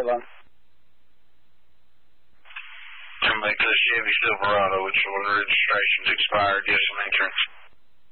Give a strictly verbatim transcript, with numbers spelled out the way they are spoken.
Salem. Come back to the Chevy Silverado, which one registration's expired, yes, some insurance.